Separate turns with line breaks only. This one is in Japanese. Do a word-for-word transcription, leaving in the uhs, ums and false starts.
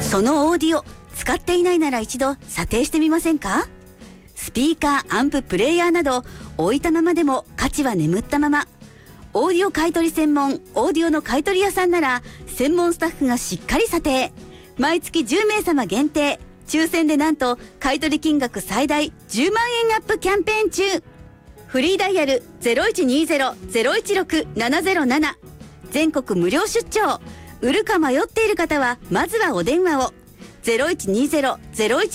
そのオーディオ使っていないなら一度査定してみませんか？スピーカー、アンプ、プレイヤーなど置いたままでも価値は眠ったまま。オーディオ買取専門オーディオの買取屋さんなら専門スタッフがしっかり査定。毎月じゅうめいさま限定抽選でなんと買取金額最大じゅうまんえんアップキャンペーン中。フリーダイヤル ゼロいちにゼロ ゼロいちろく ななゼロなな。全国無料出張。売るか迷っている方はまずはお電話を。ゼロいちにゼロ ゼロいち